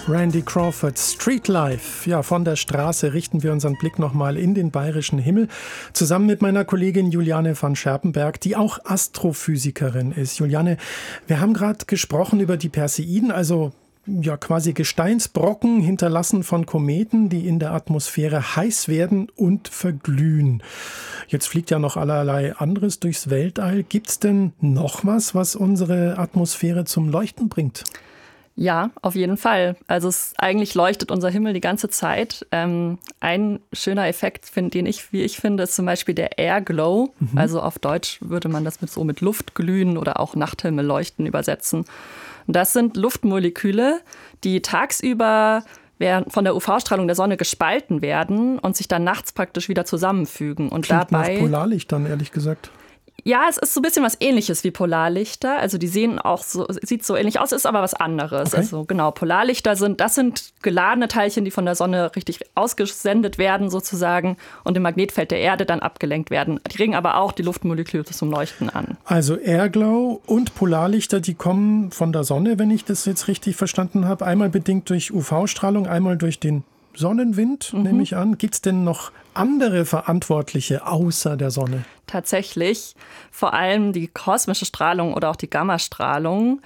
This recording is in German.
Randy Crawford, Street Life. Ja, von der Straße richten wir unseren Blick nochmal in den bayerischen Himmel. Zusammen mit meiner Kollegin Juliane van Scherpenberg, die auch Astrophysikerin ist. Juliane, wir haben gerade gesprochen über die Perseiden, also ja quasi Gesteinsbrocken hinterlassen von Kometen, die in der Atmosphäre heiß werden und verglühen. Jetzt fliegt ja noch allerlei anderes durchs Weltall. Gibt es denn noch was unsere Atmosphäre zum Leuchten bringt? Ja, auf jeden Fall. Also eigentlich leuchtet unser Himmel die ganze Zeit. Ein schöner Effekt, wie ich finde, ist zum Beispiel der Airglow. Also auf Deutsch würde man das mit Luftglühen oder auch Nachthimmellleuchten übersetzen. Und das sind Luftmoleküle, die tagsüber von der UV-Strahlung der Sonne gespalten werden und sich dann nachts praktisch wieder zusammenfügen. Und klingt dabei nach Polarlichtern, ehrlich gesagt. Ja, es ist so ein bisschen was Ähnliches wie Polarlichter. Also die sieht so ähnlich aus, ist aber was anderes. Okay. Also genau, Polarlichter sind geladene Teilchen, die von der Sonne richtig ausgesendet werden sozusagen und im Magnetfeld der Erde dann abgelenkt werden. Die regen aber auch die Luftmoleküle zum Leuchten an. Also Airglow und Polarlichter, die kommen von der Sonne, wenn ich das jetzt richtig verstanden habe. Einmal bedingt durch UV-Strahlung, einmal durch den Sonnenwind, nehme ich an. Gibt es denn noch andere Verantwortliche außer der Sonne? Tatsächlich, vor allem die kosmische Strahlung oder auch die Gammastrahlung,